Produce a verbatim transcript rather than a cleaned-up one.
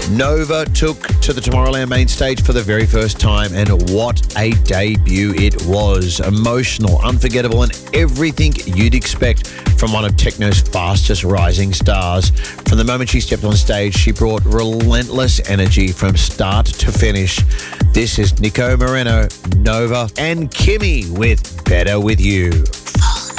Nova took to the Tomorrowland main stage for the very first time, and what a debut it was. Emotional, unforgettable, and everything you'd expect from one of techno's fastest rising stars. From the moment she stepped on stage, she brought relentless energy from start to finish. This is Nico Moreno, Nova, and Kimmy with Better With You.